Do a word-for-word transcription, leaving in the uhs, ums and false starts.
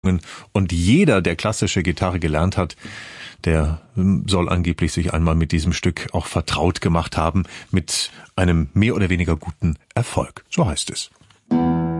Und jeder, der klassische Gitarre gelernt hat, der soll angeblich sich einmal mit diesem Stück auch vertraut gemacht haben, mit einem mehr oder weniger guten Erfolg. So heißt es.